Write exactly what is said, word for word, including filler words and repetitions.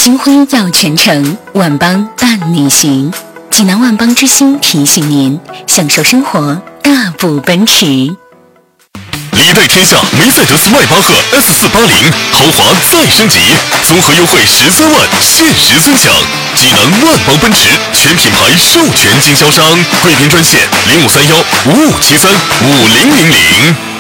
星辉耀全城，万邦伴你行。济南万邦之星提醒您，享受生活，大步奔驰。 礼待天下梅赛德斯迈巴赫 S 四八零豪华再升级，综合优惠十三万，限时尊享。济南万邦奔驰全品牌授权经销商，贵宾专线零五三幺五五七三五零零零。